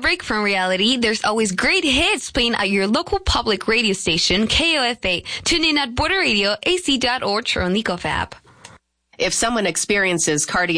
break from reality, there's always great hits playing at your local public radio station, KOFA. Tune in at borderradioac.org or on the Eco app. If someone experiences cardiac